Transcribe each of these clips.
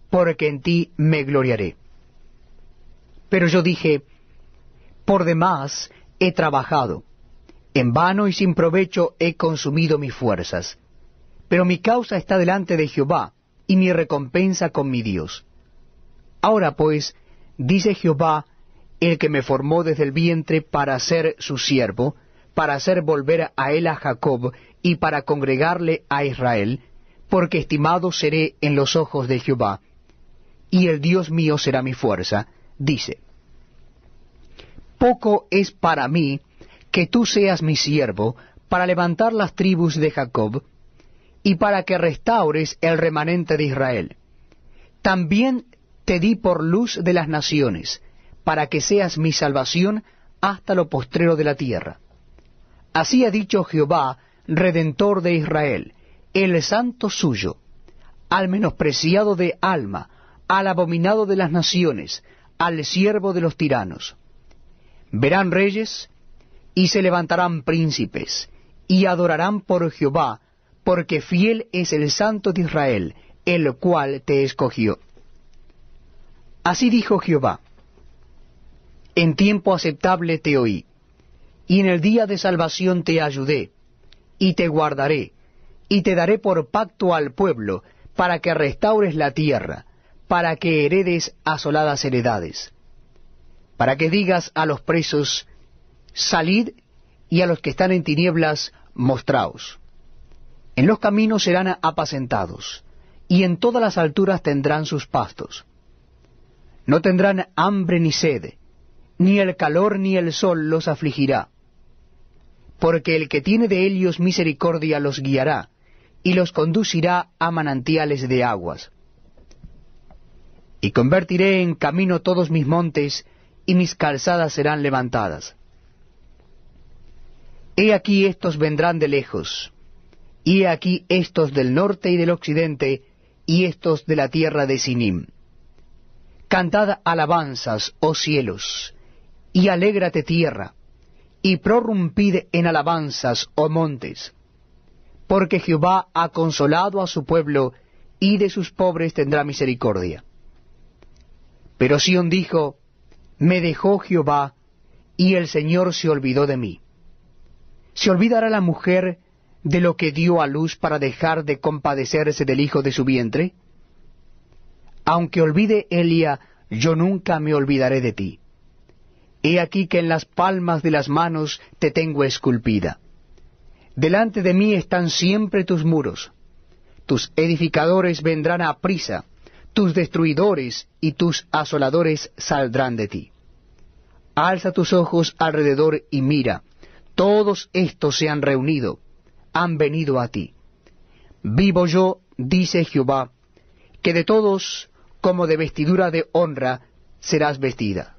porque en ti me gloriaré. Pero yo dije, por demás he trabajado, en vano y sin provecho he consumido mis fuerzas. Pero mi causa está delante de Jehová, y mi recompensa con mi Dios. Ahora pues, dice Jehová, el que me formó desde el vientre para ser su siervo, para hacer volver a él a Jacob, y para congregarle a Israel, porque estimado seré en los ojos de Jehová, y el Dios mío será mi fuerza, dice, poco es para mí que tú seas mi siervo, para levantar las tribus de Jacob, y para que restaures el remanente de Israel. También te di por luz de las naciones, para que seas mi salvación hasta lo postrero de la tierra. Así ha dicho Jehová, Redentor de Israel, el santo suyo, al menospreciado de alma, al abominado de las naciones, al siervo de los tiranos. Verán reyes, y se levantarán príncipes, y adorarán por Jehová, porque fiel es el Santo de Israel, el cual te escogió. Así dijo Jehová, en tiempo aceptable te oí, y en el día de salvación te ayudé, y te guardaré, y te daré por pacto al pueblo, para que restaures la tierra, para que heredes asoladas heredades, para que digas a los presos, salid, y a los que están en tinieblas, mostraos. En los caminos serán apacentados, y en todas las alturas tendrán sus pastos. No tendrán hambre ni sed, ni el calor ni el sol los afligirá. Porque el que tiene de ellos misericordia los guiará, y los conducirá a manantiales de aguas. Y convertiré en camino todos mis montes, y mis calzadas serán levantadas. He aquí estos vendrán de lejos, y he aquí estos del norte y del occidente, y estos de la tierra de Sinim. Cantad alabanzas, oh cielos, y alégrate tierra, y prorrumpid en alabanzas, oh montes, porque Jehová ha consolado a su pueblo, y de sus pobres tendrá misericordia. Pero Sión dijo, me dejó Jehová, y el Señor se olvidó de mí. ¿Se olvidará la mujer de lo que dio a luz para dejar de compadecerse del hijo de su vientre? Aunque olvide Elia, yo nunca me olvidaré de ti. He aquí que en las palmas de las manos te tengo esculpida. Delante de mí están siempre tus muros. Tus edificadores vendrán a prisa, tus destruidores y tus asoladores saldrán de ti. Alza tus ojos alrededor y mira, todos estos se han reunido, han venido a ti. Vivo yo, dice Jehová, que de todos, como de vestidura de honra, serás vestida.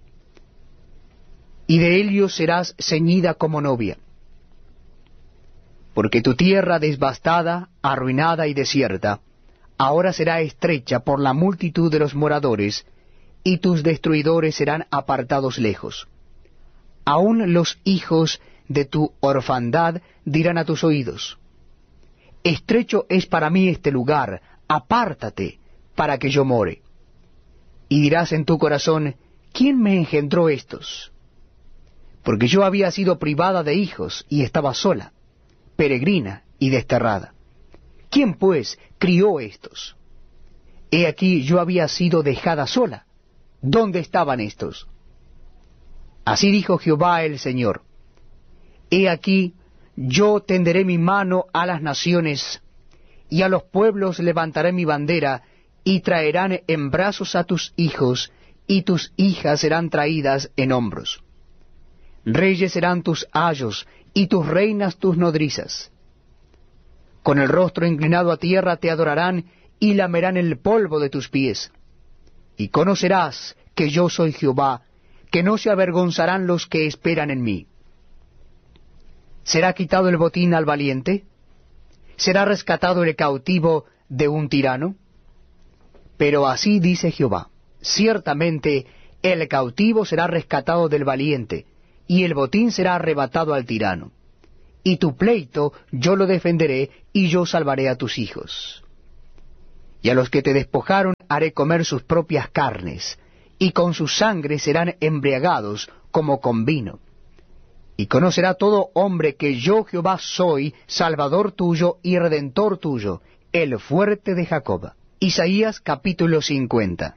Y de ellos serás ceñida como novia. Porque tu tierra devastada, arruinada y desierta, ahora será estrecha por la multitud de los moradores, y tus destruidores serán apartados lejos. Aún los hijos de tu orfandad dirán a tus oídos, estrecho es para mí este lugar, apártate, para que yo more. Y dirás en tu corazón, ¿quién me engendró estos? Porque yo había sido privada de hijos, y estaba sola, peregrina y desterrada. ¿Quién, pues, crió estos? He aquí yo había sido dejada sola. ¿Dónde estaban estos? Así dijo Jehová el Señor. He aquí, yo tenderé mi mano a las naciones, y a los pueblos levantaré mi bandera, y traerán en brazos a tus hijos, y tus hijas serán traídas en hombros. Reyes serán tus ayos, y tus reinas tus nodrizas. Con el rostro inclinado a tierra te adorarán, y lamerán el polvo de tus pies. Y conocerás que yo soy Jehová, que no se avergonzarán los que esperan en mí. ¿Será quitado el botín al valiente? ¿Será rescatado el cautivo de un tirano? Pero así dice Jehová, ciertamente el cautivo será rescatado del valiente, y el botín será arrebatado al tirano. Y tu pleito yo lo defenderé, y yo salvaré a tus hijos. y a los que te despojaron haré comer sus propias carnes, y con su sangre serán embriagados como con vino. Y conocerá todo hombre que yo Jehová soy, Salvador tuyo y Redentor tuyo, el fuerte de Jacob. Isaías capítulo 50.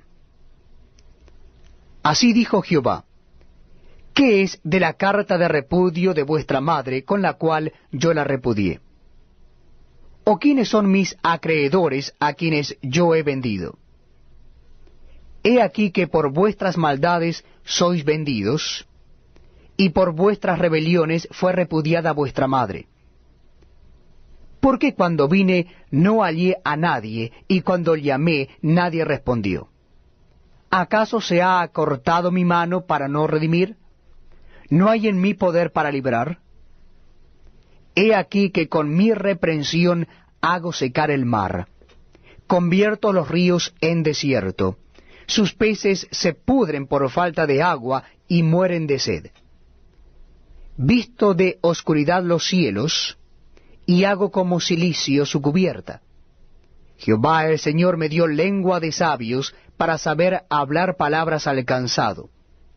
Así dijo Jehová: ¿qué es de la carta de repudio de vuestra madre con la cual yo la repudié? ¿O quiénes son mis acreedores a quienes yo he vendido? He aquí que por vuestras maldades sois vendidos, y por vuestras rebeliones fue repudiada vuestra madre. ¿Por qué cuando vine no hallé a nadie, y cuando llamé nadie respondió? ¿Acaso se ha acortado mi mano para no redimir? ¿No hay en mí poder para librar? He aquí que con mi reprensión hago secar el mar, convierto los ríos en desierto, sus peces se pudren por falta de agua y mueren de sed. Visto de oscuridad los cielos, y hago como cilicio su cubierta. Jehová el Señor me dio lengua de sabios para saber hablar palabras al cansado.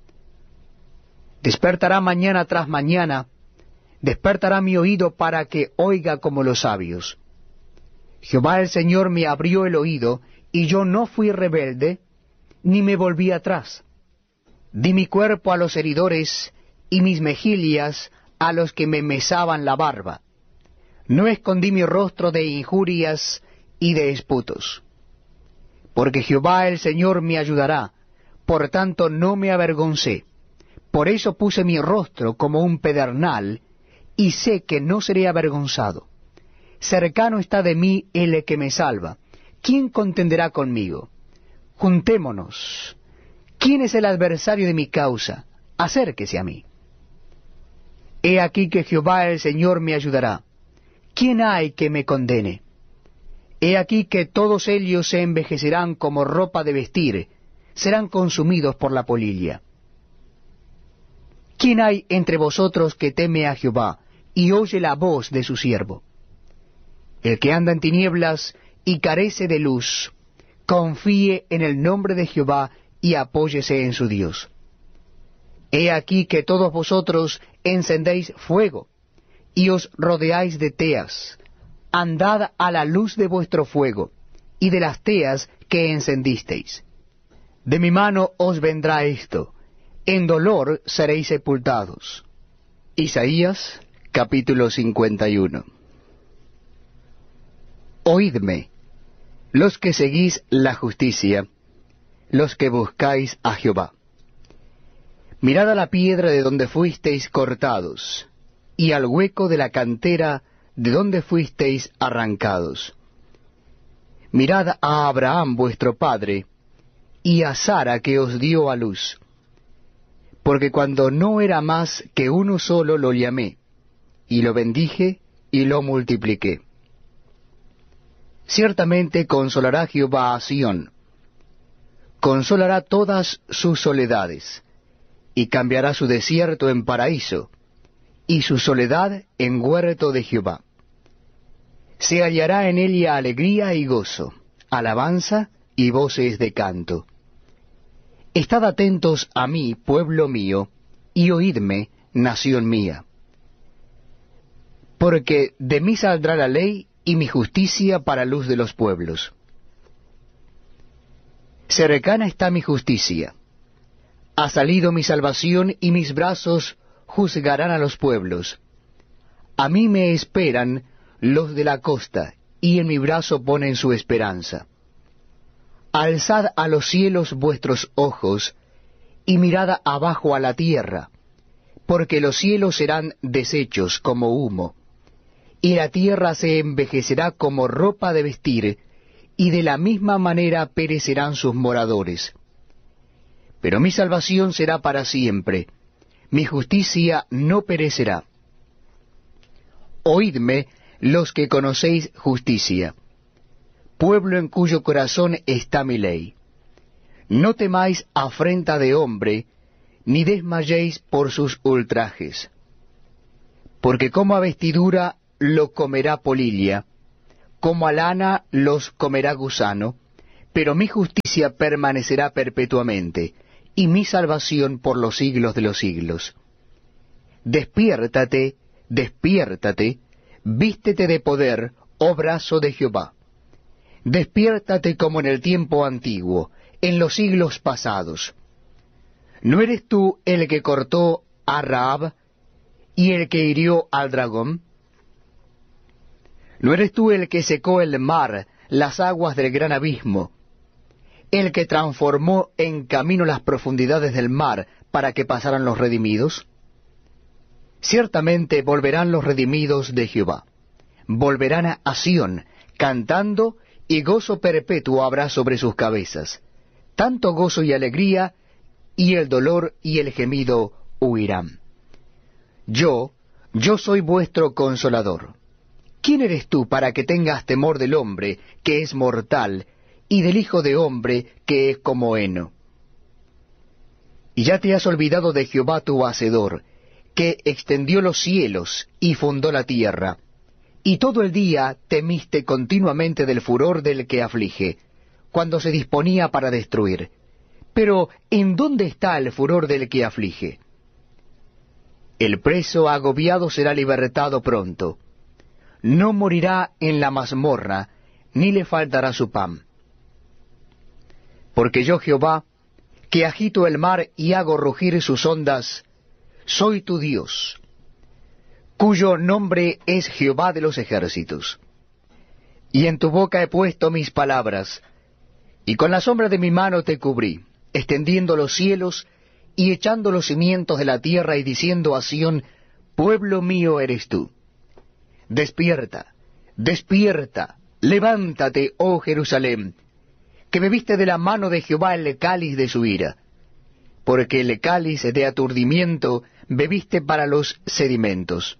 Despertará mañana tras mañana, despertará mi oído para que oiga como los sabios. Jehová el Señor me abrió el oído, y yo no fui rebelde, ni me volví atrás. Di mi cuerpo a los heridores, y mis mejillas a los que me mesaban la barba. No escondí mi rostro de injurias y de esputos. Porque Jehová el Señor me ayudará, por tanto no me avergoncé. Por eso puse mi rostro como un pedernal, y sé que no seré avergonzado. Cercano está de mí el que me salva. ¿Quién contenderá conmigo? Juntémonos. ¿Quién es el adversario de mi causa? Acérquese a mí. He aquí que Jehová el Señor me ayudará. ¿Quién hay que me condene? He aquí que todos ellos se envejecerán como ropa de vestir, serán consumidos por la polilla. ¿Quién hay entre vosotros que teme a Jehová, y oye la voz de su siervo? El que anda en tinieblas y carece de luz, confíe en el nombre de Jehová y apóyese en su Dios. He aquí que todos vosotros encendéis fuego, y os rodeáis de teas. Andad a la luz de vuestro fuego, y de las teas que encendisteis. De mi mano os vendrá esto, en dolor seréis sepultados. Isaías capítulo 51. Oídme, los que seguís la justicia, los que buscáis a Jehová. Mirad a la piedra de donde fuisteis cortados, y al hueco de la cantera de donde fuisteis arrancados. Mirad a Abraham vuestro padre, y a Sara que os dio a luz. Porque cuando no era más que uno solo lo llamé, y lo bendije y lo multipliqué. Ciertamente consolará Jehová a Sión, consolará todas sus soledades, y cambiará su desierto en paraíso, y su soledad en huerto de Jehová. Se hallará en ella alegría y gozo, alabanza y voces de canto. Estad atentos a mí, pueblo mío, y oídme, nación mía. Porque de mí saldrá la ley y mi justicia para luz de los pueblos. Cercana está mi justicia. Ha salido mi salvación y mis brazos juzgarán a los pueblos. A mí me esperan los de la costa, y en mi brazo ponen su esperanza. Alzad a los cielos vuestros ojos, y mirad abajo a la tierra, porque los cielos serán deshechos como humo, y la tierra se envejecerá como ropa de vestir, y de la misma manera perecerán sus moradores. Pero mi salvación será para siempre, mi justicia no perecerá. Oídme los que conocéis justicia, pueblo en cuyo corazón está mi ley. No temáis afrenta de hombre, ni desmayéis por sus ultrajes. Porque como a vestidura lo comerá polilla, como a lana los comerá gusano, pero mi justicia permanecerá perpetuamente, y mi salvación por los siglos de los siglos. Despiértate, despiértate, vístete de poder, oh brazo de Jehová. Despiértate como en el tiempo antiguo, en los siglos pasados. ¿No eres tú el que cortó a Rahab y el que hirió al dragón? ¿No eres tú el que secó el mar, las aguas del gran abismo, el que transformó en camino las profundidades del mar para que pasaran los redimidos? Ciertamente volverán los redimidos de Jehová, volverán a Sión, cantando, y gozo perpetuo habrá sobre sus cabezas, tanto gozo y alegría, y el dolor y el gemido huirán. Yo soy vuestro consolador. ¿Quién eres tú para que tengas temor del hombre, que es mortal, y del hijo de hombre, que es como heno? Y ya te has olvidado de Jehová tu Hacedor, que extendió los cielos y fundó la tierra, y todo el día temiste continuamente del furor del que aflige, cuando se disponía para destruir. Pero, ¿en dónde está el furor del que aflige? El preso agobiado será libertado pronto. No morirá en la mazmorra, ni le faltará su pan. Porque yo, Jehová, que agito el mar y hago rugir sus ondas, soy tu Dios, cuyo nombre es Jehová de los ejércitos. Y en tu boca he puesto mis palabras, y con la sombra de mi mano te cubrí, extendiendo los cielos y echando los cimientos de la tierra y diciendo a Sión, pueblo mío eres tú. Despierta, despierta, levántate, oh Jerusalén, que bebiste de la mano de Jehová el cáliz de su ira, porque el cáliz de aturdimiento bebiste para los sedimentos.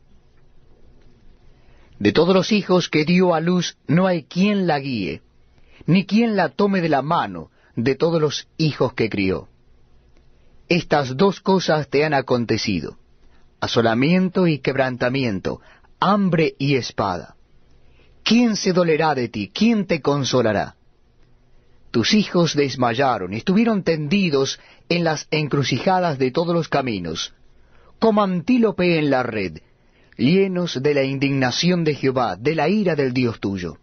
De todos los hijos que dio a luz no hay quien la guíe, ni quien la tome de la mano de todos los hijos que crió. Estas dos cosas te han acontecido, asolamiento y quebrantamiento, hambre y espada. ¿Quién se dolerá de ti? ¿Quién te consolará? Tus hijos desmayaron, estuvieron tendidos en las encrucijadas de todos los caminos, como antílope en la red, llenos de la indignación de Jehová, de la ira del Dios tuyo.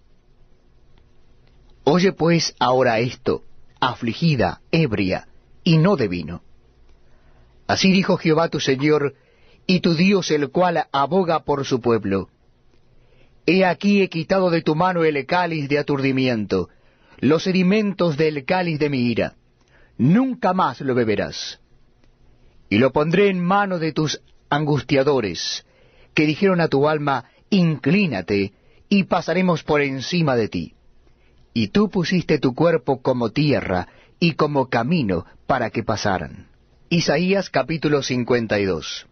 Oye pues ahora esto, afligida, ebria, y no de vino. Así dijo Jehová tu Señor, y tu Dios el cual aboga por su pueblo. He aquí he quitado de tu mano el cáliz de aturdimiento, los sedimentos del cáliz de mi ira. Nunca más lo beberás. Y lo pondré en mano de tus angustiadores, que dijeron a tu alma, inclínate, y pasaremos por encima de ti. Y tú pusiste tu cuerpo como tierra, y como camino para que pasaran. Isaías capítulo 52.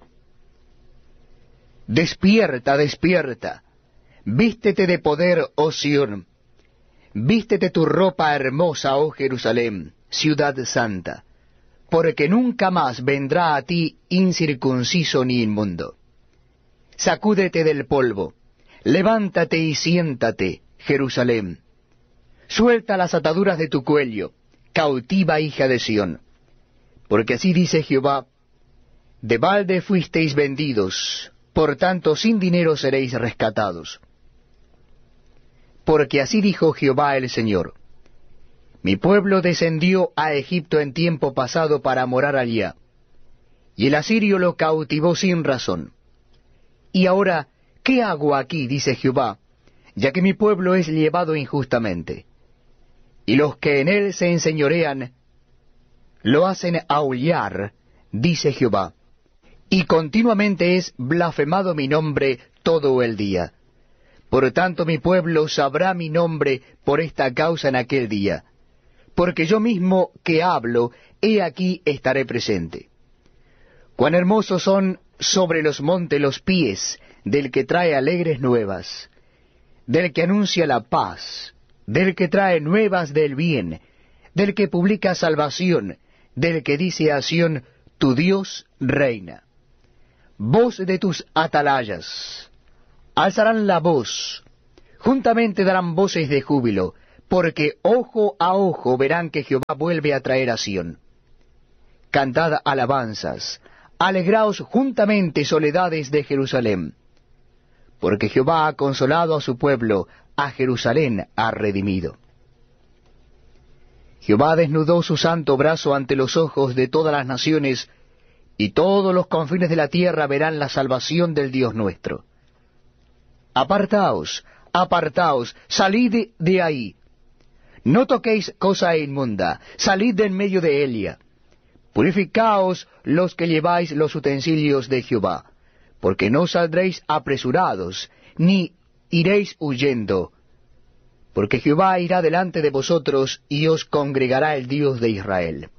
Despierta, despierta, vístete de poder, oh Sión, vístete tu ropa hermosa, oh Jerusalén, ciudad santa, porque nunca más vendrá a ti incircunciso ni inmundo. Sacúdete del polvo, levántate y siéntate, Jerusalén. Suelta las ataduras de tu cuello, cautiva hija de Sión. Porque así dice Jehová, de balde fuisteis vendidos, por tanto sin dinero seréis rescatados. Porque así dijo Jehová el Señor, mi pueblo descendió a Egipto en tiempo pasado para morar allá, y el asirio lo cautivó sin razón. Y ahora, ¿qué hago aquí? Dice Jehová, ya que mi pueblo es llevado injustamente, y los que en él se enseñorean, lo hacen aullar, dice Jehová, y continuamente es blasfemado mi nombre todo el día. Por tanto mi pueblo sabrá mi nombre por esta causa en aquel día, porque yo mismo que hablo, he aquí estaré presente. Cuán hermosos son sobre los montes los pies del que trae alegres nuevas, del que anuncia la paz, del que trae nuevas del bien, del que publica salvación, del que dice a Sión, tu Dios reina. Voz de tus atalayas, alzarán la voz, juntamente darán voces de júbilo, porque ojo a ojo verán que Jehová vuelve a traer a Sión. Cantad alabanzas, alegraos juntamente, soledades de Jerusalén, porque Jehová ha consolado a su pueblo, a Jerusalén ha redimido. Jehová desnudó su santo brazo ante los ojos de todas las naciones, y todos los confines de la tierra verán la salvación del Dios nuestro. Apartaos, apartaos, salid de ahí. No toquéis cosa inmunda, salid de en medio de ella. Purificaos los que lleváis los utensilios de Jehová, porque no saldréis apresurados, ni iréis huyendo, porque Jehová irá delante de vosotros, y os congregará el Dios de Israel.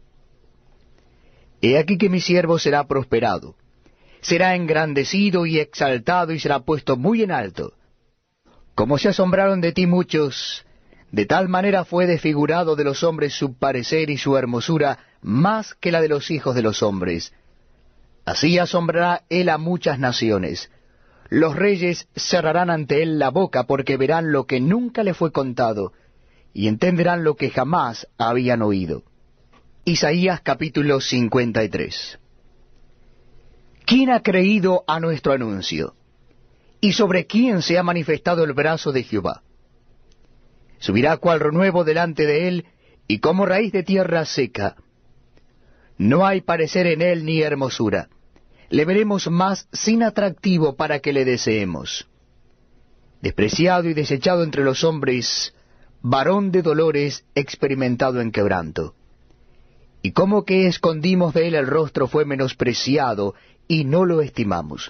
He aquí que mi siervo será prosperado, será engrandecido y exaltado, y será puesto muy en alto. Como se asombraron de ti muchos, de tal manera fue desfigurado de los hombres su parecer y su hermosura, más que la de los hijos de los hombres. Así asombrará él a muchas naciones. Los reyes cerrarán ante él la boca, porque verán lo que nunca le fue contado, y entenderán lo que jamás habían oído. Isaías capítulo 53. ¿Quién ha creído a nuestro anuncio? ¿Y sobre quién se ha manifestado el brazo de Jehová? Subirá cual renuevo delante de él, y como raíz de tierra seca. No hay parecer en él ni hermosura. Le veremos más sin atractivo para que le deseemos. Despreciado y desechado entre los hombres, varón de dolores, experimentado en quebranto. Y como que escondimos de él el rostro, fue menospreciado, y no lo estimamos.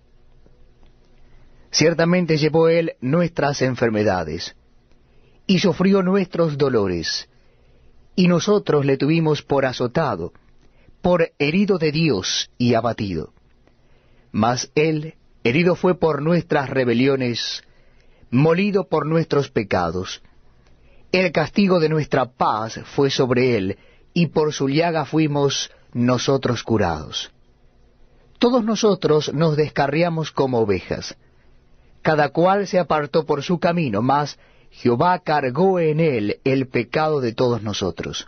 Ciertamente llevó él nuestras enfermedades, y sufrió nuestros dolores, y nosotros le tuvimos por azotado, por herido de Dios y abatido. Mas él herido fue por nuestras rebeliones, molido por nuestros pecados. El castigo de nuestra paz fue sobre él, y por su llaga fuimos nosotros curados. Todos nosotros nos descarriamos como ovejas, cada cual se apartó por su camino, mas Jehová cargó en él el pecado de todos nosotros.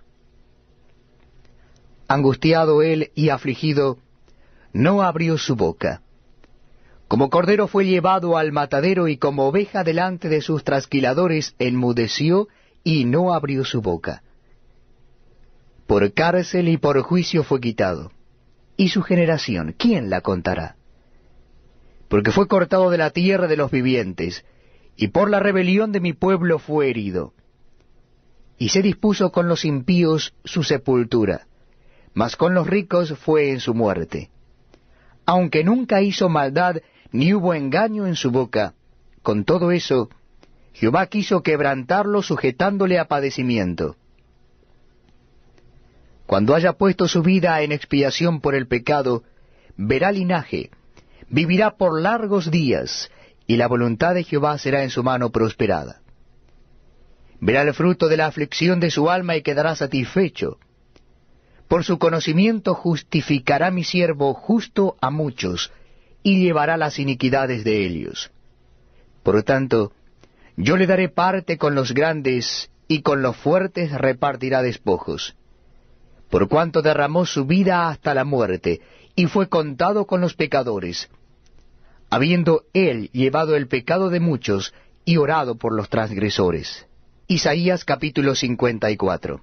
Angustiado él y afligido, no abrió su boca. Como cordero fue llevado al matadero, y como oveja delante de sus trasquiladores enmudeció, y no abrió su boca. Por cárcel y por juicio fue quitado. ¿Y su generación, quién la contará? Porque fue cortado de la tierra de los vivientes, y por la rebelión de mi pueblo fue herido. Y se dispuso con los impíos su sepultura, mas con los ricos fue en su muerte. Aunque nunca hizo maldad, ni hubo engaño en su boca, con todo eso, Jehová quiso quebrantarlo, sujetándole a padecimiento. Cuando haya puesto su vida en expiación por el pecado, verá linaje, vivirá por largos días, y la voluntad de Jehová será en su mano prosperada. Verá el fruto de la aflicción de su alma y quedará satisfecho. Por su conocimiento justificará mi siervo justo a muchos, y llevará las iniquidades de ellos. Por tanto, yo le daré parte con los grandes, y con los fuertes repartirá despojos. Por cuanto derramó su vida hasta la muerte, y fue contado con los pecadores, habiendo él llevado el pecado de muchos, y orado por los transgresores. Isaías capítulo 54.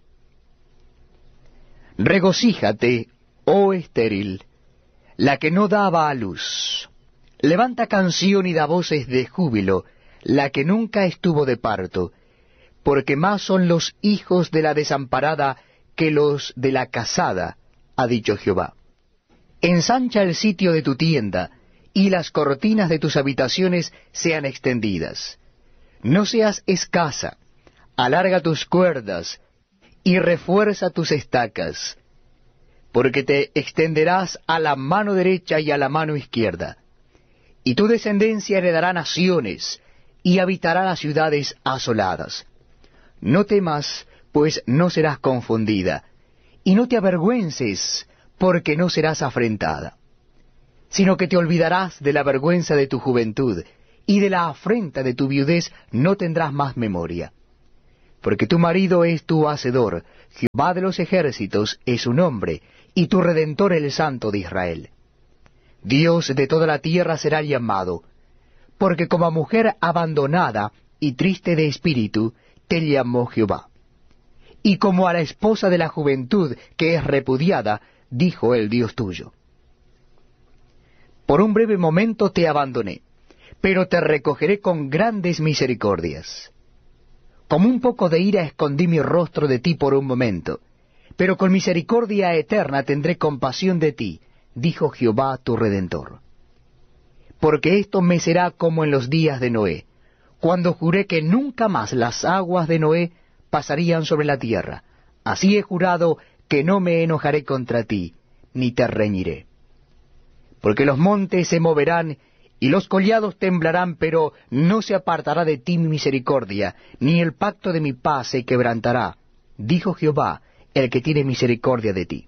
Regocíjate, oh estéril, la que no daba a luz. Levanta canción y da voces de júbilo, la que nunca estuvo de parto, porque más son los hijos de la desamparada que los de la casada, ha dicho Jehová. Ensancha el sitio de tu tienda, y las cortinas de tus habitaciones sean extendidas. No seas escasa, alarga tus cuerdas, y refuerza tus estacas, porque te extenderás a la mano derecha y a la mano izquierda, y tu descendencia heredará naciones, y habitará las ciudades asoladas. No temas, pues no serás confundida, y no te avergüences, porque no serás afrentada, sino que te olvidarás de la vergüenza de tu juventud, y de la afrenta de tu viudez no tendrás más memoria. porque tu marido es tu hacedor, Jehová de los ejércitos es su nombre, y tu Redentor el Santo de Israel. Dios de toda la tierra será llamado, porque como a mujer abandonada y triste de espíritu, te llamó Jehová. Y como a la esposa de la juventud que es repudiada, dijo el Dios tuyo. Por un breve momento te abandoné, pero te recogeré con grandes misericordias. Como un poco de ira escondí mi rostro de ti por un momento, pero con misericordia eterna tendré compasión de ti, dijo Jehová tu Redentor. Porque esto me será como en los días de Noé, cuando juré que nunca más las aguas de Noé pasarían sobre la tierra. Así he jurado que no me enojaré contra ti, ni te reñiré. Porque los montes se moverán y los collados temblarán, pero no se apartará de ti mi misericordia, ni el pacto de mi paz se quebrantará, dijo Jehová, el que tiene misericordia de ti.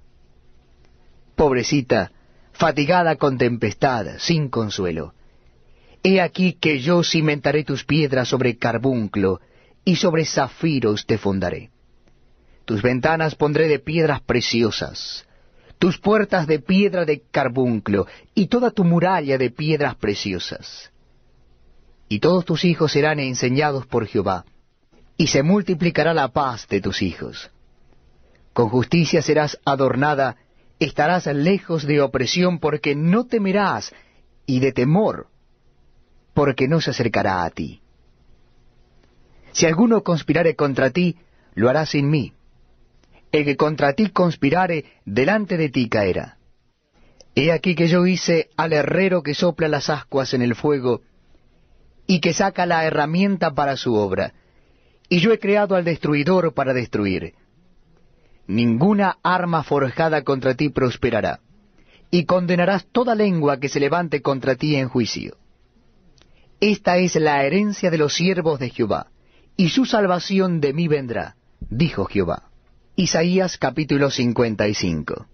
Pobrecita, fatigada con tempestad, sin consuelo. He aquí que yo cimentaré tus piedras sobre carbunclo, y sobre zafiros te fundaré. Tus ventanas pondré de piedras preciosas, tus puertas de piedra de carbunclo, y toda tu muralla de piedras preciosas. Y todos tus hijos serán enseñados por Jehová, y se multiplicará la paz de tus hijos. Con justicia serás adornada, estarás lejos de opresión, porque no temerás, y de temor, porque no se acercará a ti. Si alguno conspirare contra ti, lo hará sin mí. El que contra ti conspirare, delante de ti caerá. He aquí que yo hice al herrero que sopla las ascuas en el fuego, y que saca la herramienta para su obra, y yo he creado al destruidor para destruir. Ninguna arma forjada contra ti prosperará, y condenarás toda lengua que se levante contra ti en juicio. Esta es la herencia de los siervos de Jehová, y su salvación de mí vendrá, dijo Jehová. Isaías capítulo 55.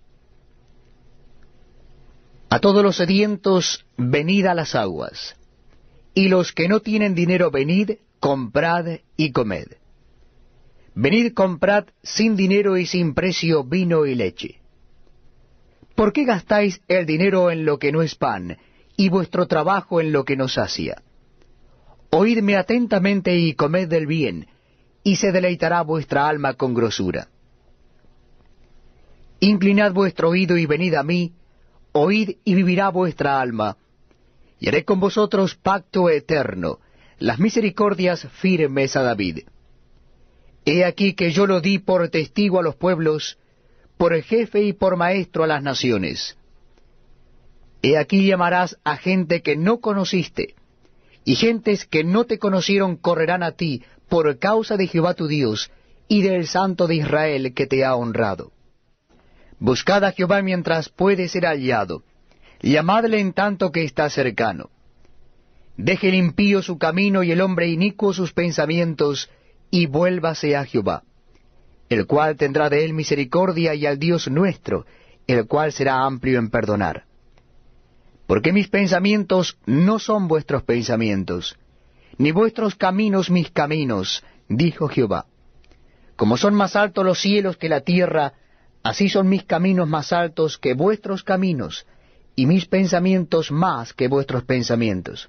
A todos los sedientos, venid a las aguas, y los que no tienen dinero, venid, comprad y comed. Venid, comprad sin dinero y sin precio vino y leche. ¿Por qué gastáis el dinero en lo que no es pan, y vuestro trabajo en lo que no sacia? Oídme atentamente y comed del bien, y se deleitará vuestra alma con grosura. Inclinad vuestro oído y venid a mí, oíd y vivirá vuestra alma, y haré con vosotros pacto eterno, las misericordias firmes a David. He aquí que yo lo di por testigo a los pueblos, por jefe y por maestro a las naciones. He aquí llamarás a gente que no conociste, y gentes que no te conocieron correrán a ti por causa de Jehová tu Dios, y del Santo de Israel que te ha honrado. Buscad a Jehová mientras puede ser hallado, llamadle en tanto que está cercano. Deje el impío su camino y el hombre inicuo sus pensamientos, y vuélvase a Jehová, el cual tendrá de él misericordia, y al Dios nuestro, el cual será amplio en perdonar. Porque mis pensamientos no son vuestros pensamientos, ni vuestros caminos mis caminos, dijo Jehová. Como son más altos los cielos que la tierra, así son mis caminos más altos que vuestros caminos, y mis pensamientos más que vuestros pensamientos.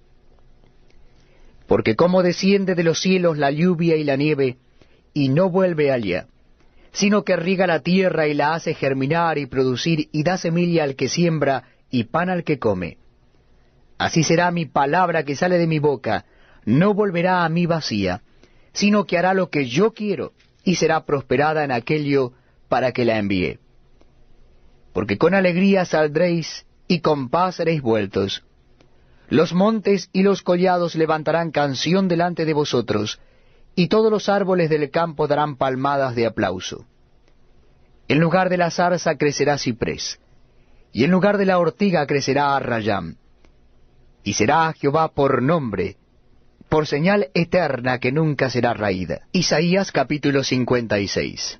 Porque como desciende de los cielos la lluvia y la nieve, y no vuelve allá, sino que riega la tierra y la hace germinar y producir, y da semilla al que siembra, y pan al que come. Así será mi palabra que sale de mi boca, no volverá a mí vacía, sino que hará lo que yo quiero, y será prosperada en aquello para que la envíe. Porque con alegría saldréis, y con paz seréis vueltos. Los montes y los collados levantarán canción delante de vosotros, y todos los árboles del campo darán palmadas de aplauso. En lugar de la zarza crecerá ciprés, y en lugar de la ortiga crecerá arrayán. Y será a Jehová por nombre, por señal eterna que nunca será raída. Isaías capítulo 56.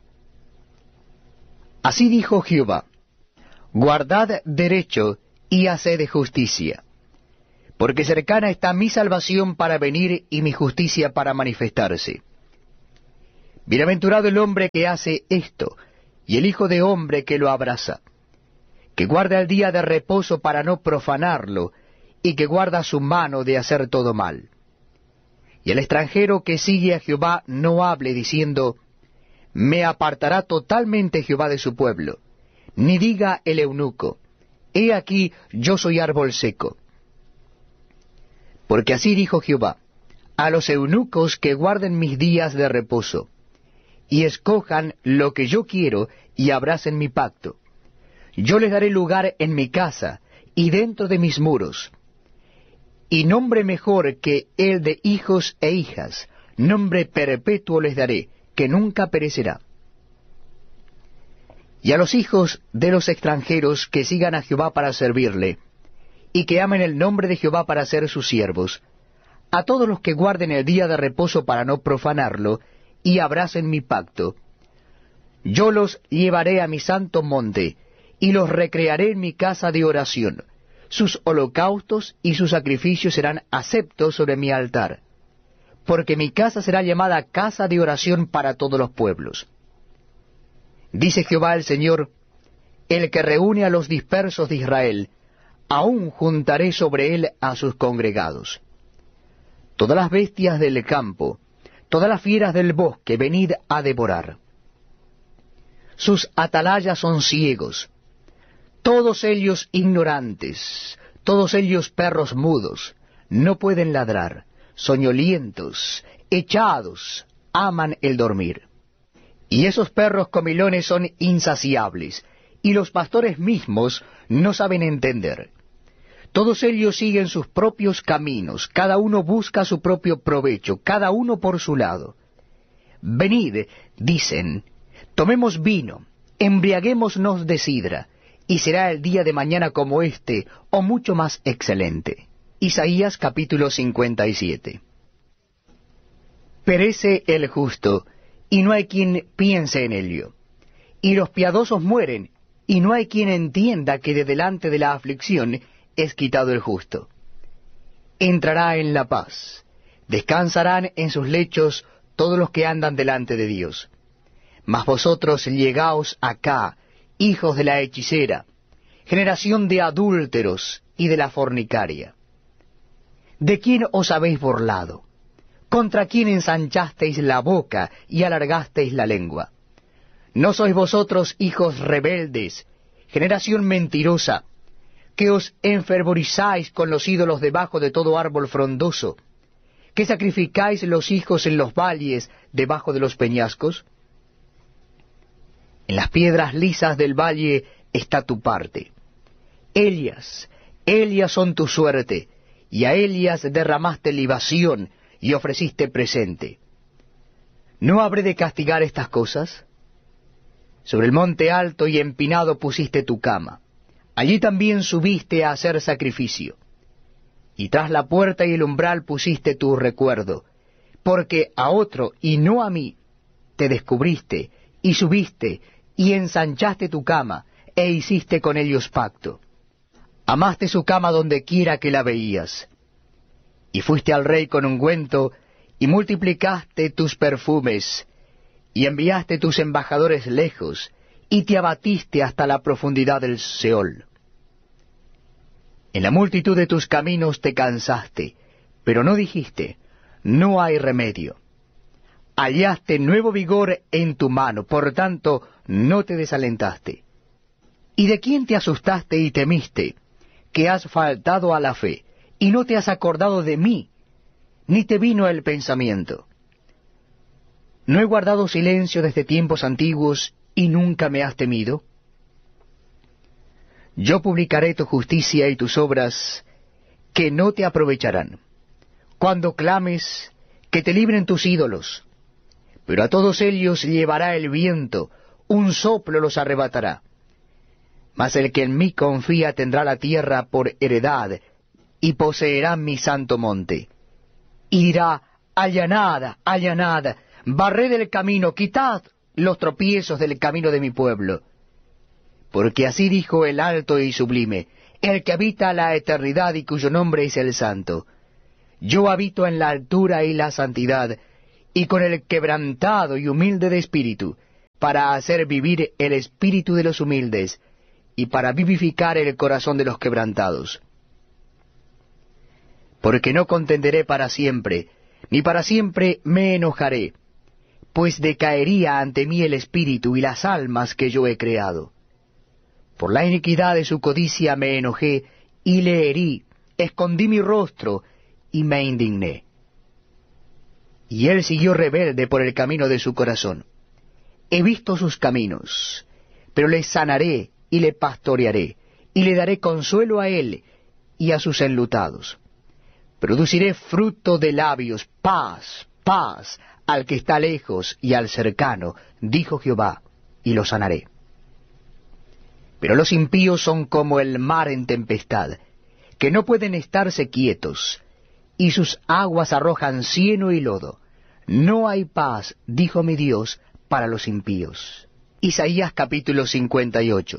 Así dijo Jehová: guardad derecho y haced justicia, porque cercana está mi salvación para venir y mi justicia para manifestarse. Bienaventurado el hombre que hace esto, y el hijo de hombre que lo abraza, que guarda el día de reposo para no profanarlo, y que guarda su mano de hacer todo mal. Y el extranjero que sigue a Jehová no hable diciendo, me apartará totalmente Jehová de su pueblo, ni diga el eunuco, he aquí yo soy árbol seco. Porque así dijo Jehová, a los eunucos que guarden mis días de reposo, y escojan lo que yo quiero, y abracen mi pacto. Yo les daré lugar en mi casa, y dentro de mis muros, y nombre mejor que el de hijos e hijas, nombre perpetuo les daré, que nunca perecerá. Y a los hijos de los extranjeros que sigan a Jehová para servirle, y que amen el nombre de Jehová para ser sus siervos, a todos los que guarden el día de reposo para no profanarlo, y abracen mi pacto, yo los llevaré a mi santo monte, y los recrearé en mi casa de oración. Sus holocaustos y sus sacrificios serán aceptos sobre mi altar, porque mi casa será llamada casa de oración para todos los pueblos. Dice Jehová el Señor, el que reúne a los dispersos de Israel, aún juntaré sobre él a sus congregados. Todas las bestias del campo, todas las fieras del bosque, venid a devorar. Sus atalayas son ciegos, todos ellos ignorantes, todos ellos perros mudos, no pueden ladrar, soñolientos, echados, aman el dormir. Y esos perros comilones son insaciables, y los pastores mismos no saben entender. Todos ellos siguen sus propios caminos, cada uno busca su propio provecho, cada uno por su lado. Venid, dicen, tomemos vino, embriaguémonos de sidra, y será el día de mañana como este, o mucho más excelente. Isaías capítulo 57. Perece el justo, y no hay quien piense en ello. Y los piadosos mueren, y no hay quien entienda que de delante de la aflicción es quitado el justo. Entrará en la paz, descansarán en sus lechos todos los que andan delante de Dios. Mas vosotros llegaos acá, hijos de la hechicera, generación de adúlteros y de la fornicaria. ¿De quién os habéis burlado? ¿Contra quién ensanchasteis la boca y alargasteis la lengua? ¿No sois vosotros hijos rebeldes, generación mentirosa, que os enfervorizáis con los ídolos debajo de todo árbol frondoso, que sacrificáis los hijos en los valles debajo de los peñascos? En las piedras lisas del valle está tu parte. Ellas son tu suerte, y a ellas derramaste libación y ofreciste presente. ¿No habré de castigar estas cosas? Sobre el monte alto y empinado pusiste tu cama. Allí también subiste a hacer sacrificio. Y tras la puerta y el umbral pusiste tu recuerdo, porque a otro y no a mí te descubriste, y subiste, y ensanchaste tu cama, e hiciste con ellos pacto. Amaste su cama donde quiera que la veías. Y fuiste al rey con ungüento, y multiplicaste tus perfumes, y enviaste tus embajadores lejos, y te abatiste hasta la profundidad del Seol. En la multitud de tus caminos te cansaste, pero no dijiste, no hay remedio. Hallaste nuevo vigor en tu mano, por tanto no te desalentaste. ¿Y de quién te asustaste y temiste, que has faltado a la fe, y no te has acordado de mí, ni te vino el pensamiento? ¿No he guardado silencio desde tiempos antiguos, y nunca me has temido? Yo publicaré tu justicia y tus obras, que no te aprovecharán. Cuando clames, que te libren tus ídolos. Pero a todos ellos llevará el viento, un soplo los arrebatará. Mas el que en mí confía tendrá la tierra por heredad, y poseerá mi santo monte. Y dirá, allanad, allanad, barred el camino, quitad los tropiezos del camino de mi pueblo. Porque así dijo el alto y sublime, el que habita la eternidad y cuyo nombre es el santo. Yo habito en la altura y la santidad, y con el quebrantado y humilde de espíritu, para hacer vivir el espíritu de los humildes, y para vivificar el corazón de los quebrantados. Porque no contenderé para siempre, ni para siempre me enojaré, pues decaería ante mí el espíritu y las almas que yo he creado. Por la iniquidad de su codicia me enojé, y le herí, escondí mi rostro, y me indigné. Y él siguió rebelde por el camino de su corazón. He visto sus caminos, pero le sanaré y le pastorearé, y le daré consuelo a él y a sus enlutados. Produciré fruto de labios, paz, paz, al que está lejos y al cercano, dijo Jehová, y lo sanaré. Pero los impíos son como el mar en tempestad, que no pueden estarse quietos, y sus aguas arrojan cieno y lodo. No hay paz, dijo mi Dios, para los impíos. Isaías capítulo 58.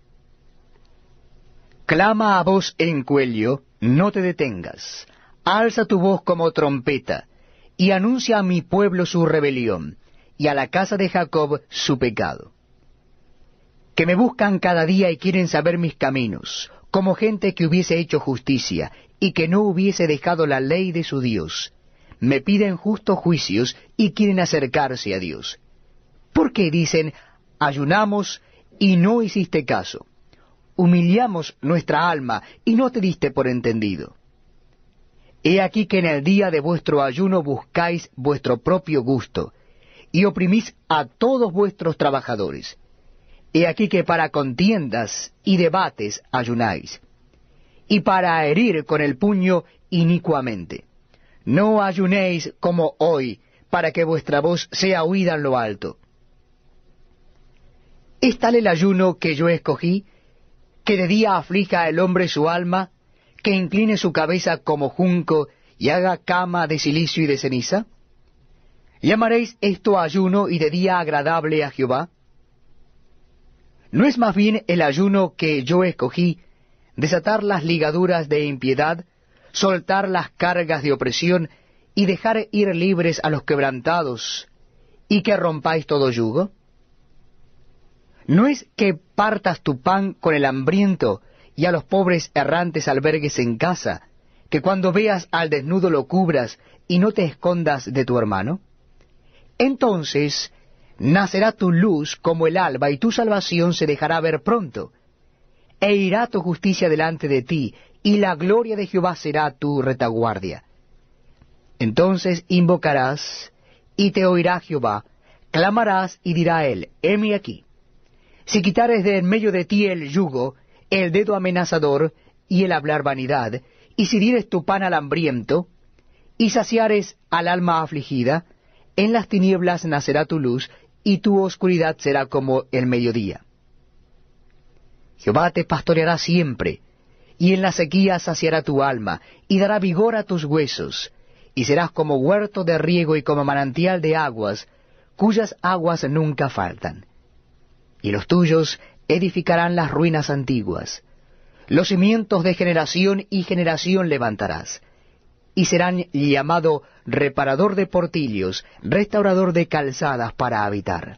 Clama a voz en cuello, no te detengas. Alza tu voz como trompeta, y anuncia a mi pueblo su rebelión, y a la casa de Jacob su pecado. Que me buscan cada día y quieren saber mis caminos, como gente que hubiese hecho justicia, y que no hubiese dejado la ley de su Dios. Me piden justos juicios, y quieren acercarse a Dios. ¿Por qué dicen, ayunamos, y no hiciste caso? Humillamos nuestra alma, y no te diste por entendido. He aquí que en el día de vuestro ayuno buscáis vuestro propio gusto, y oprimís a todos vuestros trabajadores. He aquí que para contiendas y debates ayunáis, y para herir con el puño inicuamente. No ayunéis como hoy, para que vuestra voz sea oída en lo alto. ¿Es tal el ayuno que yo escogí, que de día aflija al hombre su alma, que incline su cabeza como junco y haga cama de cilicio y de ceniza? ¿Llamaréis esto ayuno y de día agradable a Jehová? ¿No es más bien el ayuno que yo escogí, desatar las ligaduras de impiedad, soltar las cargas de opresión, y dejar ir libres a los quebrantados, y que rompáis todo yugo? ¿No es que partas tu pan con el hambriento, y a los pobres errantes albergues en casa, que cuando veas al desnudo lo cubras, y no te escondas de tu hermano? Entonces nacerá tu luz como el alba, y tu salvación se dejará ver pronto. E irá tu justicia delante de ti, y la gloria de Jehová será tu retaguardia. Entonces invocarás, y te oirá Jehová, clamarás, y dirá él, heme aquí. Si quitares de en medio de ti el yugo, el dedo amenazador, y el hablar vanidad, y si dieres tu pan al hambriento, y saciares al alma afligida, en las tinieblas nacerá tu luz, y tu oscuridad será como el mediodía. Jehová te pastoreará siempre, y en la sequía saciará tu alma, y dará vigor a tus huesos, y serás como huerto de riego y como manantial de aguas, cuyas aguas nunca faltan. Y los tuyos edificarán las ruinas antiguas. Los cimientos de generación y generación levantarás, y serán llamado reparador de portillos, restaurador de calzadas para habitar.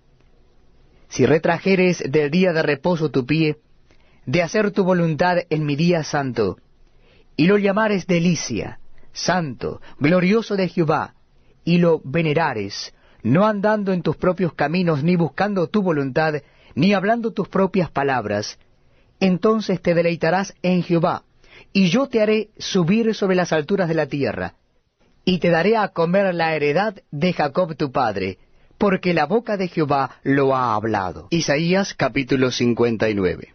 Si retrajeres del día de reposo tu pie, de hacer tu voluntad en mi día santo, y lo llamares delicia, santo, glorioso de Jehová, y lo venerares, no andando en tus propios caminos, ni buscando tu voluntad, ni hablando tus propias palabras, entonces te deleitarás en Jehová, y yo te haré subir sobre las alturas de la tierra, y te daré a comer la heredad de Jacob tu padre, porque la boca de Jehová lo ha hablado. Isaías capítulo 59.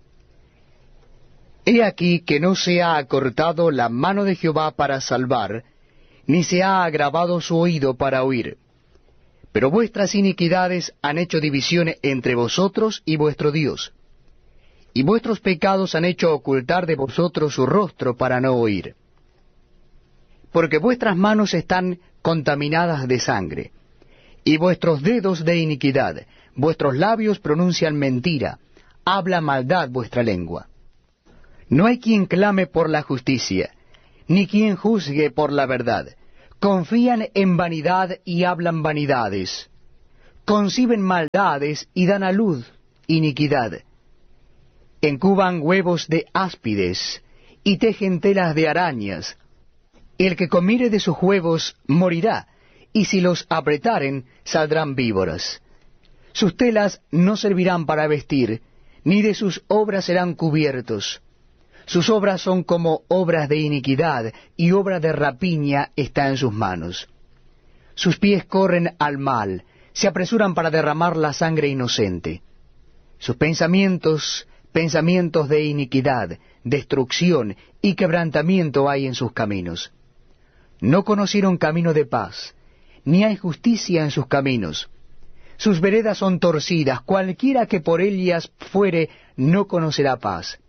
He aquí que no se ha acortado la mano de Jehová para salvar, ni se ha agravado su oído para oír. Pero vuestras iniquidades han hecho división entre vosotros y vuestro Dios, y vuestros pecados han hecho ocultar de vosotros su rostro para no oír. Porque vuestras manos están contaminadas de sangre, y vuestros dedos de iniquidad, vuestros labios pronuncian mentira, habla maldad vuestra lengua. No hay quien clame por la justicia, ni quien juzgue por la verdad. confían en vanidad y hablan vanidades, conciben maldades y dan a luz iniquidad, encuban huevos de áspides y tejen telas de arañas. El que comiere de sus huevos morirá, y si los apretaren saldrán víboras. Sus telas no servirán para vestir, ni de sus obras serán cubiertos. Sus obras son como obras de iniquidad, y obra de rapiña está en sus manos. Sus pies corren al mal, se apresuran para derramar la sangre inocente. Sus pensamientos, pensamientos de iniquidad, destrucción y quebrantamiento hay en sus caminos. No conocieron camino de paz, ni hay justicia en sus caminos. Sus veredas son torcidas, cualquiera que por ellas fuere no conocerá paz.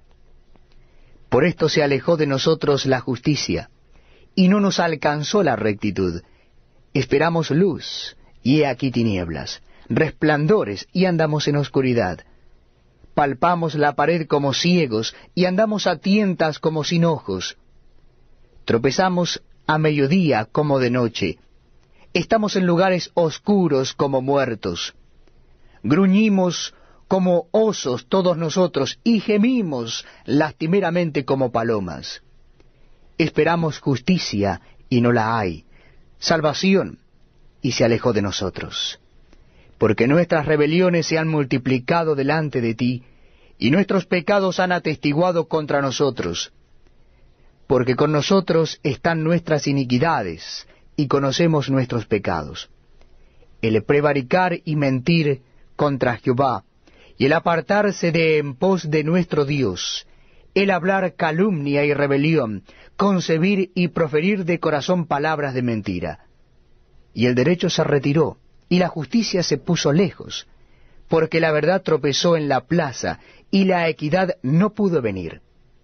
Por esto se alejó de nosotros la justicia, y no nos alcanzó la rectitud. Esperamos luz, y he aquí tinieblas, resplandores, y andamos en oscuridad. Palpamos la pared como ciegos, y andamos a tientas como sin ojos. Tropezamos a mediodía como de noche. Estamos en lugares oscuros como muertos. Gruñimos como osos todos nosotros, y gemimos lastimeramente como palomas. Esperamos justicia, y no la hay, salvación, y se alejó de nosotros. Porque nuestras rebeliones se han multiplicado delante de ti, y nuestros pecados han atestiguado contra nosotros. Porque con nosotros están nuestras iniquidades, y conocemos nuestros pecados. El prevaricar y mentir contra Jehová, y el apartarse de en pos de nuestro Dios, el hablar calumnia y rebelión, concebir y proferir de corazón palabras de mentira. Y el derecho se retiró, y la justicia se puso lejos, porque la verdad tropezó en la plaza, y la equidad no pudo venir.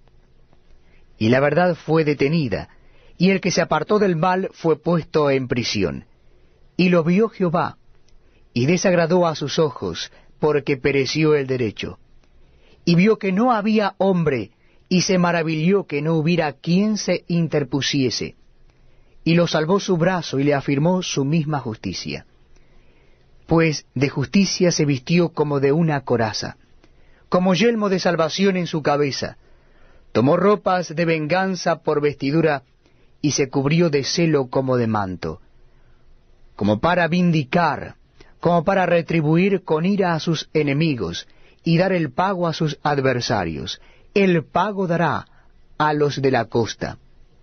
Y la verdad fue detenida, y el que se apartó del mal fue puesto en prisión. Y lo vio Jehová, y desagradó a sus ojos, porque pereció el derecho. Y vio que no había hombre, y se maravilló que no hubiera quien se interpusiese. Y lo salvó su brazo, y le afirmó su misma justicia. Pues de justicia se vistió como de una coraza, como yelmo de salvación en su cabeza. Tomó ropas de venganza por vestidura, y se cubrió de celo como de manto, como para vindicar, como para retribuir con ira a sus enemigos, y dar el pago a sus adversarios. El pago dará a los de la costa.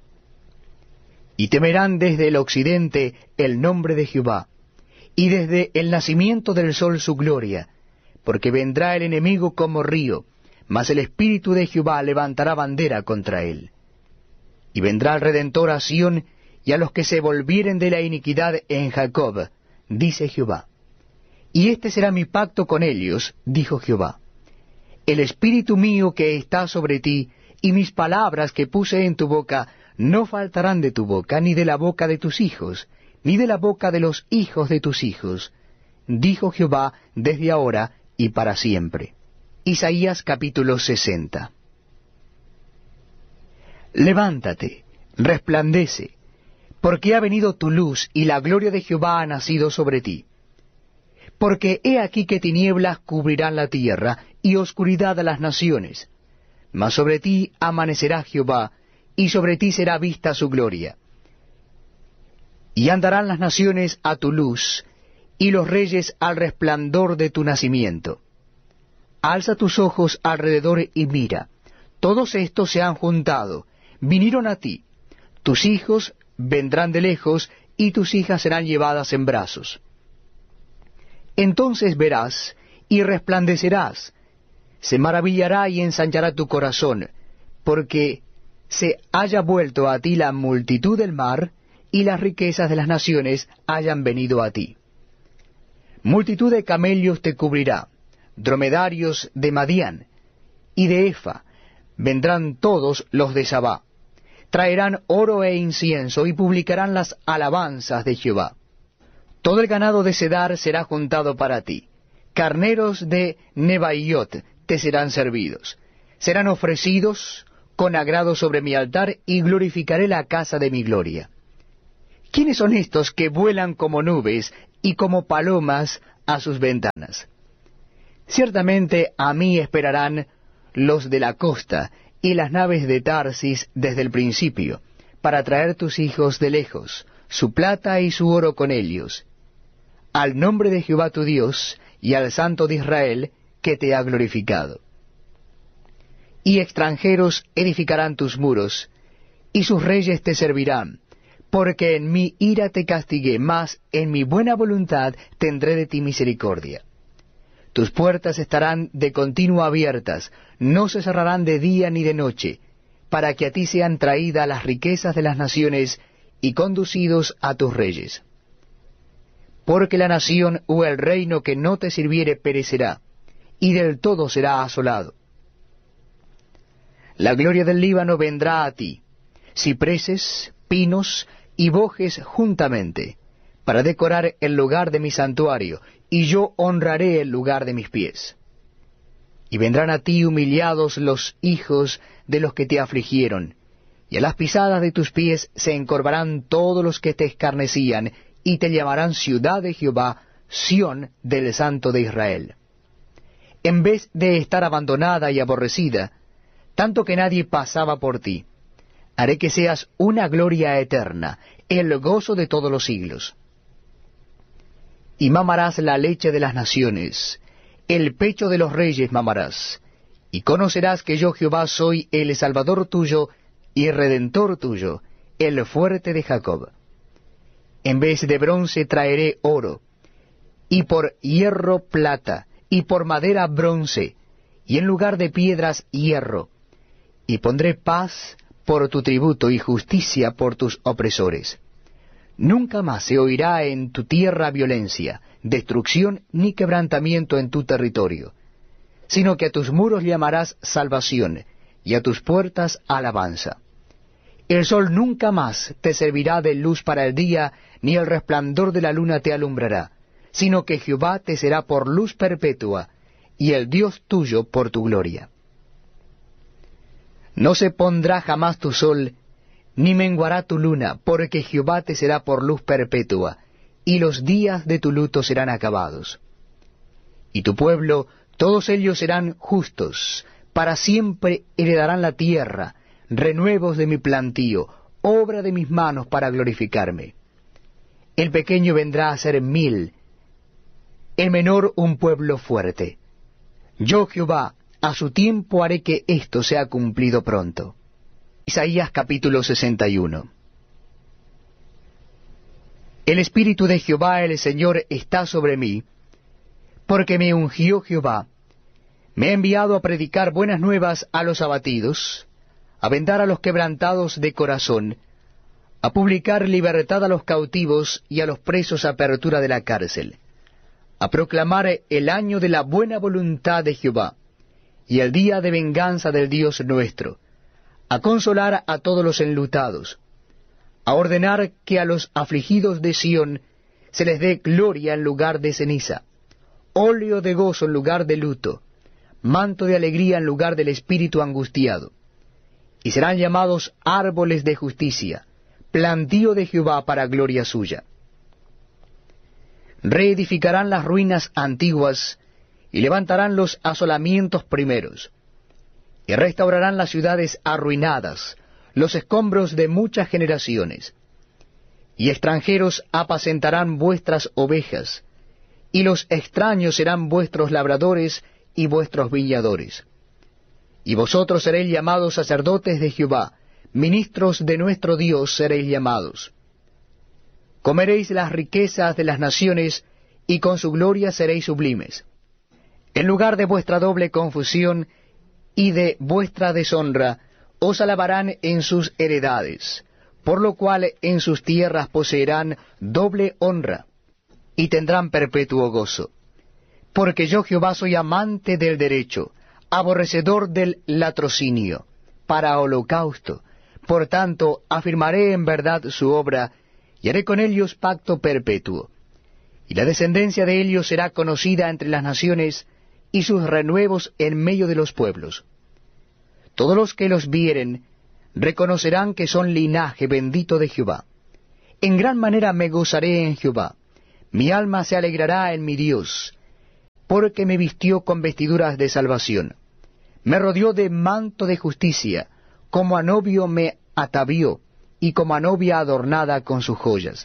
Y temerán desde el occidente el nombre de Jehová, y desde el nacimiento del sol su gloria, porque vendrá el enemigo como río, mas el Espíritu de Jehová levantará bandera contra él. Y vendrá el Redentor a Sión, y a los que se volvieren de la iniquidad en Jacob, dice Jehová. Y este será mi pacto con ellos, dijo Jehová. El Espíritu mío que está sobre ti, y mis palabras que puse en tu boca, no faltarán de tu boca, ni de la boca de tus hijos, ni de la boca de los hijos de tus hijos, dijo Jehová desde ahora y para siempre. Isaías capítulo 60. Levántate, resplandece, porque ha venido tu luz, y la gloria de Jehová ha nacido sobre ti. Porque he aquí que tinieblas cubrirán la tierra, y oscuridad a las naciones. Mas sobre ti amanecerá Jehová, y sobre ti será vista su gloria. Y andarán las naciones a tu luz, y los reyes al resplandor de tu nacimiento. Alza tus ojos alrededor y mira, todos estos se han juntado, vinieron a ti, tus hijos vendrán de lejos, y tus hijas serán llevadas en brazos. Entonces verás, y resplandecerás, se maravillará y ensanchará tu corazón, porque se haya vuelto a ti la multitud del mar, y las riquezas de las naciones hayan venido a ti. Multitud de camellos te cubrirá, dromedarios de Madián, y de Efa, vendrán todos los de Sabá. Traerán oro e incienso, y publicarán las alabanzas de Jehová. Todo el ganado de Cedar será juntado para ti. Carneros de Nebaiot te serán servidos. Serán ofrecidos con agrado sobre mi altar, y glorificaré la casa de mi gloria. ¿Quiénes son estos que vuelan como nubes y como palomas a sus ventanas? Ciertamente a mí esperarán los de la costa y las naves de Tarsis desde el principio, para traer tus hijos de lejos, su plata y su oro con ellos, al nombre de Jehová tu Dios y al Santo de Israel, que te ha glorificado. Y extranjeros edificarán tus muros, y sus reyes te servirán, porque en mi ira te castigué, mas en mi buena voluntad tendré de ti misericordia. Tus puertas estarán de continuo abiertas, no se cerrarán de día ni de noche, para que a ti sean traídas las riquezas de las naciones y conducidos a tus reyes. Porque la nación o el reino que no te sirviere perecerá, y del todo será asolado. La gloria del Líbano vendrá a ti, cipreses, pinos y bojes juntamente, para decorar el lugar de mi santuario, y yo honraré el lugar de mis pies. Y vendrán a ti humillados los hijos de los que te afligieron, y a las pisadas de tus pies se encorvarán todos los que te escarnecían, y te llamarán ciudad de Jehová, Sión del Santo de Israel. En vez de estar abandonada y aborrecida, tanto que nadie pasaba por ti, haré que seas una gloria eterna, el gozo de todos los siglos. Y mamarás la leche de las naciones, el pecho de los reyes mamarás, y conocerás que yo Jehová soy el Salvador tuyo y Redentor tuyo, el fuerte de Jacob. En vez de bronce traeré oro, y por hierro plata, y por madera bronce, y en lugar de piedras hierro, y pondré paz por tu tributo y justicia por tus opresores. Nunca más se oirá en tu tierra violencia, destrucción ni quebrantamiento en tu territorio, sino que a tus muros llamarás salvación, y a tus puertas alabanza. El sol nunca más te servirá de luz para el día, ni el resplandor de la luna te alumbrará, sino que Jehová te será por luz perpetua, y el Dios tuyo por tu gloria. No se pondrá jamás tu sol, ni menguará tu luna, porque Jehová te será por luz perpetua, y los días de tu luto serán acabados. Y tu pueblo, todos ellos serán justos, para siempre heredarán la tierra, renuevos de mi plantío, obra de mis manos para glorificarme. El pequeño vendrá a ser 1000, el menor un pueblo fuerte. Yo Jehová, a su tiempo haré que esto sea cumplido pronto. Isaías capítulo 61. El Espíritu de Jehová el Señor está sobre mí, porque me ungió Jehová, me ha enviado a predicar buenas nuevas a los abatidos, a vendar a los quebrantados de corazón, a publicar libertad a los cautivos y a los presos apertura de la cárcel, a proclamar el año de la buena voluntad de Jehová, y el día de venganza del Dios nuestro, a consolar a todos los enlutados, a ordenar que a los afligidos de Sión se les dé gloria en lugar de ceniza, óleo de gozo en lugar de luto, manto de alegría en lugar del espíritu angustiado. Y serán llamados árboles de justicia, plantío de Jehová para gloria suya. Reedificarán las ruinas antiguas, y levantarán los asolamientos primeros, y restaurarán las ciudades arruinadas, los escombros de muchas generaciones. Y extranjeros apacentarán vuestras ovejas, y los extraños serán vuestros labradores y vuestros viñadores. Y vosotros seréis llamados sacerdotes de Jehová, ministros de nuestro Dios seréis llamados. Comeréis las riquezas de las naciones, y con su gloria seréis sublimes. En lugar de vuestra doble confusión y de vuestra deshonra, os alabarán en sus heredades, por lo cual en sus tierras poseerán doble honra, y tendrán perpetuo gozo. Porque yo Jehová soy amante del derecho, aborrecedor del latrocinio, para holocausto. Por tanto, afirmaré en verdad su obra, y haré con ellos pacto perpetuo. Y la descendencia de ellos será conocida entre las naciones, y sus renuevos en medio de los pueblos. Todos los que los vieren reconocerán que son linaje bendito de Jehová. En gran manera me gozaré en Jehová. Mi alma se alegrará en mi Dios, porque me vistió con vestiduras de salvación. Me rodeó de manto de justicia, como a novio me atavió, y como a novia adornada con sus joyas.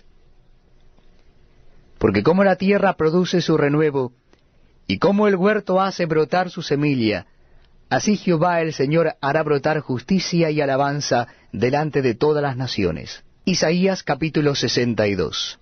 Porque como la tierra produce su renuevo, y como el huerto hace brotar su semilla, así Jehová el Señor hará brotar justicia y alabanza delante de todas las naciones. Isaías capítulo 62.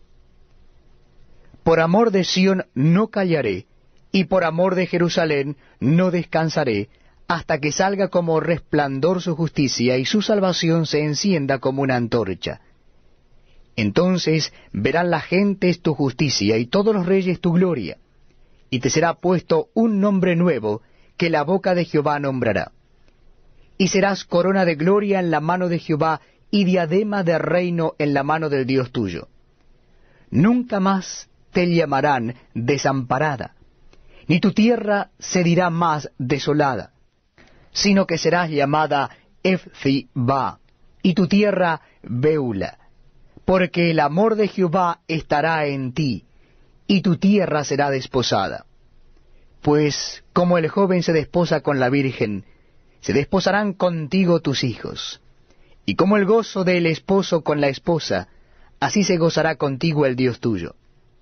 Por amor de Sión no callaré, y por amor de Jerusalén no descansaré, hasta que salga como resplandor su justicia, y su salvación se encienda como una antorcha. Entonces verán las gentes tu justicia, y todos los reyes tu gloria, y te será puesto un nombre nuevo, que la boca de Jehová nombrará. Y serás corona de gloria en la mano de Jehová, y diadema de reino en la mano del Dios tuyo. Nunca más te llamarán desamparada, ni tu tierra se dirá más desolada, sino que serás llamada Ephzibah, y tu tierra Beula, porque el amor de Jehová estará en ti, y tu tierra será desposada. Pues como el joven se desposa con la virgen, se desposarán contigo tus hijos. Y como el gozo del esposo con la esposa, así se gozará contigo el Dios tuyo.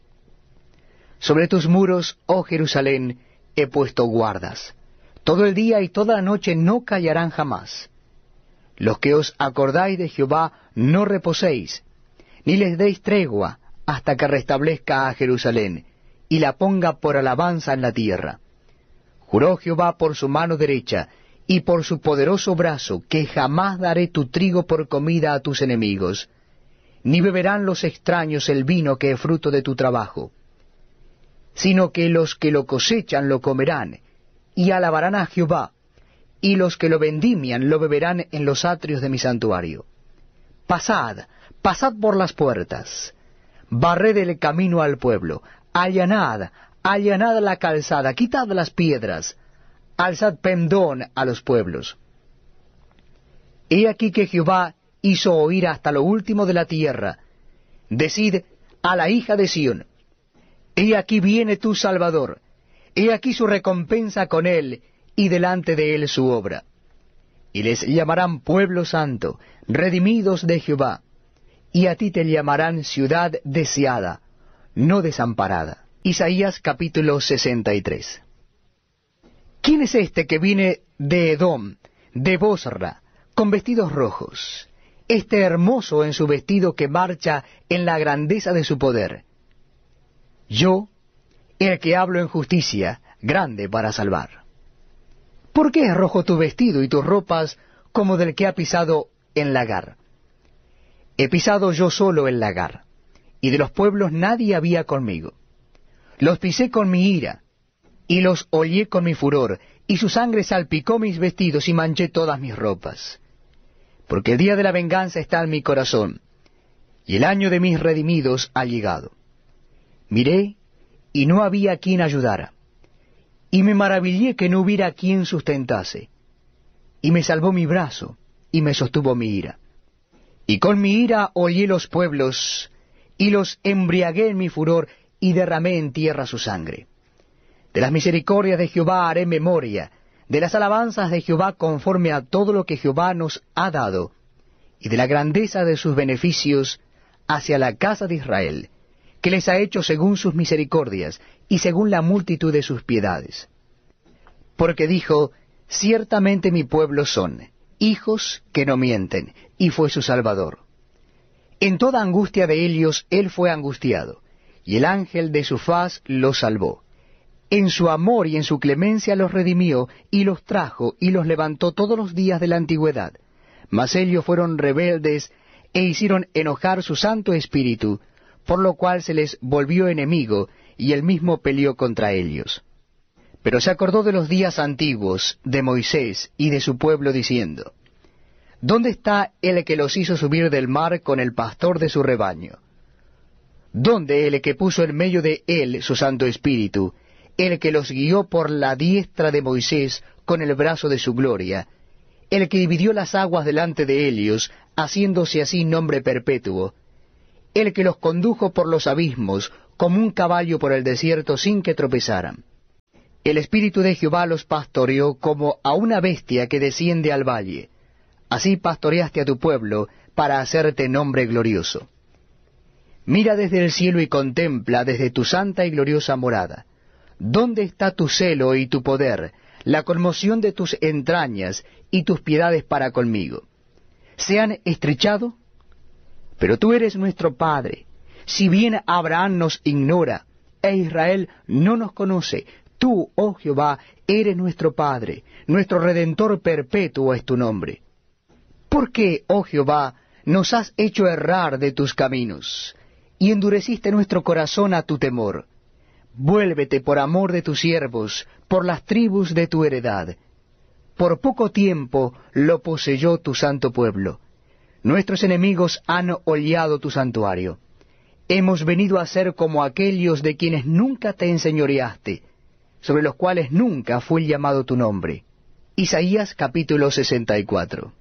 Sobre tus muros, oh Jerusalén, he puesto guardas. Todo el día y toda la noche no callarán jamás. Los que os acordáis de Jehová, no reposéis, ni les deis tregua, hasta que restablezca a Jerusalén, y la ponga por alabanza en la tierra. Juró Jehová por su mano derecha, y por su poderoso brazo, que jamás daré tu trigo por comida a tus enemigos, ni beberán los extraños el vino que es fruto de tu trabajo, sino que los que lo cosechan lo comerán, y alabarán a Jehová, y los que lo vendimian lo beberán en los atrios de mi santuario. Pasad, pasad por las puertas, barred el camino al pueblo, allanad, allanad la calzada, quitad las piedras, alzad pendón a los pueblos. He aquí que Jehová hizo oír hasta lo último de la tierra. Decid a la hija de Sión, he aquí viene tu Salvador, he aquí su recompensa con él, y delante de él su obra. Y les llamarán pueblo santo, redimidos de Jehová, y a ti te llamarán ciudad deseada, no desamparada. Isaías capítulo 63. ¿Quién es este que viene de Edom, de Bosra, con vestidos rojos? Este hermoso en su vestido que marcha en la grandeza de su poder. Yo, el que hablo en justicia, grande para salvar. ¿Por qué es rojo tu vestido y tus ropas como del que ha pisado en lagar? He pisado yo solo el lagar, y de los pueblos nadie había conmigo. Los pisé con mi ira, y los hollé con mi furor, y su sangre salpicó mis vestidos y manché todas mis ropas. Porque el día de la venganza está en mi corazón, y el año de mis redimidos ha llegado. Miré, y no había quien ayudara, y me maravillé que no hubiera quien sustentase. Y me salvó mi brazo, y me sostuvo mi ira. Y con mi ira hollé los pueblos, y los embriagué en mi furor, y derramé en tierra su sangre. De las misericordias de Jehová haré memoria, de las alabanzas de Jehová conforme a todo lo que Jehová nos ha dado, y de la grandeza de sus beneficios hacia la casa de Israel, que les ha hecho según sus misericordias, y según la multitud de sus piedades. Porque dijo, ciertamente mi pueblo son, hijos que no mienten, y fue su Salvador. En toda angustia de ellos él fue angustiado, y el ángel de su faz los salvó. En su amor y en su clemencia los redimió, y los trajo, y los levantó todos los días de la antigüedad. Mas ellos fueron rebeldes, e hicieron enojar su Santo Espíritu, por lo cual se les volvió enemigo, y él mismo peleó contra ellos. Pero se acordó de los días antiguos, de Moisés y de su pueblo, diciendo, ¿dónde está el que los hizo subir del mar con el pastor de su rebaño? ¿Dónde el que puso en medio de él su Santo Espíritu, el que los guió por la diestra de Moisés con el brazo de su gloria, el que dividió las aguas delante de ellos, haciéndose así nombre perpetuo, el que los condujo por los abismos, como un caballo por el desierto sin que tropezaran. El Espíritu de Jehová los pastoreó como a una bestia que desciende al valle. Así pastoreaste a tu pueblo para hacerte nombre glorioso. Mira desde el cielo y contempla desde tu santa y gloriosa morada. ¿Dónde está tu celo y tu poder, la conmoción de tus entrañas y tus piedades para conmigo? ¿Se han estrechado? Pero tú eres nuestro Padre. Si bien Abraham nos ignora, e Israel no nos conoce, tú, oh Jehová, eres nuestro Padre, nuestro Redentor perpetuo es tu nombre. ¿Por qué, oh Jehová, nos has hecho errar de tus caminos, y endureciste nuestro corazón a tu temor? Vuélvete por amor de tus siervos, por las tribus de tu heredad. Por poco tiempo lo poseyó tu santo pueblo. Nuestros enemigos han hollado tu santuario. Hemos venido a ser como aquellos de quienes nunca te enseñoreaste, sobre los cuales nunca fue llamado tu nombre. Isaías capítulo 64.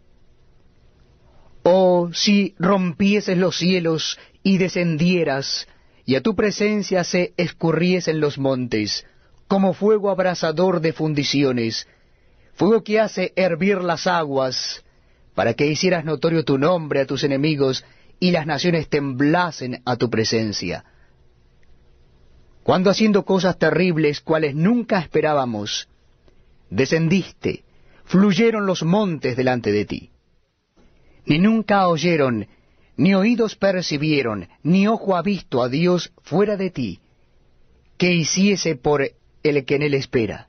Oh, si rompieses los cielos y descendieras, y a tu presencia se escurriesen los montes, como fuego abrasador de fundiciones, fuego que hace hervir las aguas, para que hicieras notorio tu nombre a tus enemigos, y las naciones temblasen a tu presencia. Cuando haciendo cosas terribles, cuales nunca esperábamos, descendiste, fluyeron los montes delante de ti. Ni nunca oyeron, ni oídos percibieron, ni ojo ha visto a Dios fuera de ti, que hiciese por el que en él espera.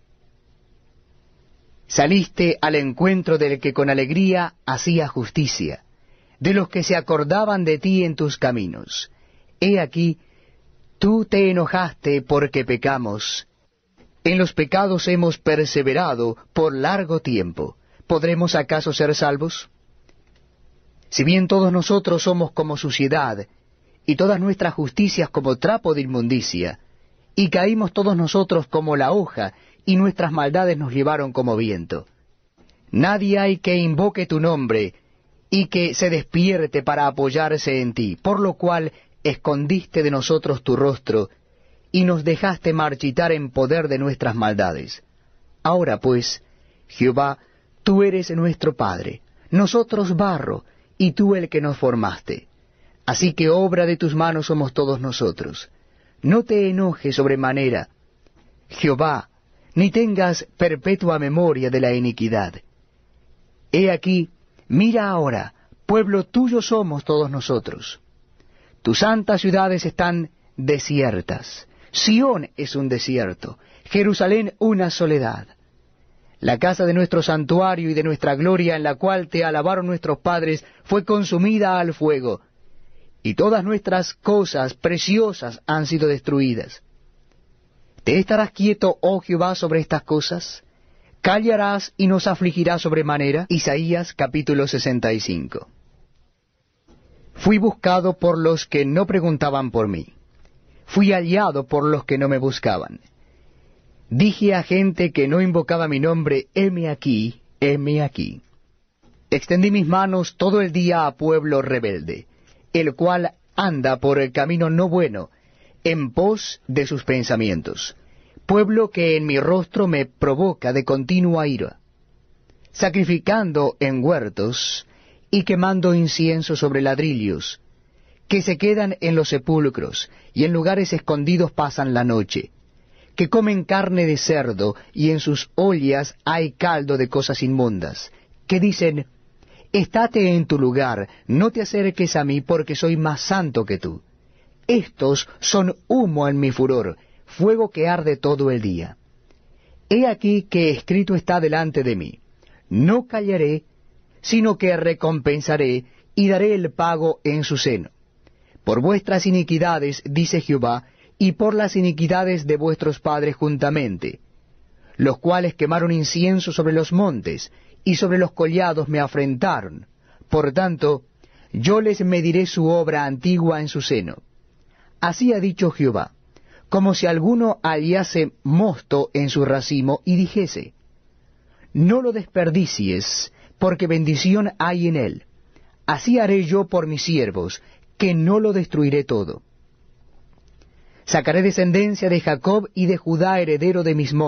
Saliste al encuentro del que con alegría hacía justicia, de los que se acordaban de ti en tus caminos. He aquí, tú te enojaste porque pecamos. En los pecados hemos perseverado por largo tiempo. ¿Podremos acaso ser salvos? Si bien todos nosotros somos como suciedad, y todas nuestras justicias como trapo de inmundicia, y caímos todos nosotros como la hoja, y nuestras maldades nos llevaron como viento. Nadie hay que invoque tu nombre, y que se despierte para apoyarse en ti, por lo cual escondiste de nosotros tu rostro, y nos dejaste marchitar en poder de nuestras maldades. Ahora pues, Jehová, tú eres nuestro Padre, nosotros barro, y tú el que nos formaste. Así que obra de tus manos somos todos nosotros. No te enojes sobremanera, Jehová, ni tengas perpetua memoria de la iniquidad. He aquí, mira ahora, pueblo tuyo somos todos nosotros. Tus santas ciudades están desiertas. Sión es un desierto, Jerusalén una soledad. La casa de nuestro santuario y de nuestra gloria, en la cual te alabaron nuestros padres, fue consumida al fuego, y todas nuestras cosas preciosas han sido destruidas. ¿Te estarás quieto, oh Jehová, sobre estas cosas? ¿Callarás y nos afligirás sobremanera? Isaías capítulo 65. Fui buscado por los que no preguntaban por mí. Fui hallado por los que no me buscaban. Dije a gente que no invocaba mi nombre, heme aquí, heme aquí. Extendí mis manos todo el día a pueblo rebelde, el cual anda por el camino no bueno, en pos de sus pensamientos. Pueblo que en mi rostro me provoca de continua ira, sacrificando en huertos y quemando incienso sobre ladrillos, que se quedan en los sepulcros y en lugares escondidos pasan la noche, que comen carne de cerdo y en sus ollas hay caldo de cosas inmundas, que dicen, estate en tu lugar, no te acerques a mí porque soy más santo que tú. Estos son humo en mi furor, fuego que arde todo el día. He aquí que escrito está delante de mí, no callaré, sino que recompensaré y daré el pago en su seno. Por vuestras iniquidades, dice Jehová, y por las iniquidades de vuestros padres juntamente, los cuales quemaron incienso sobre los montes, y sobre los collados me afrentaron. Por tanto, yo les mediré su obra antigua en su seno. Así ha dicho Jehová, como si alguno hallase mosto en su racimo, y dijese, no lo desperdicies, porque bendición hay en él. Así haré yo por mis siervos, que no lo destruiré todo. Sacaré descendencia de Jacob y de Judá heredero de mis montes,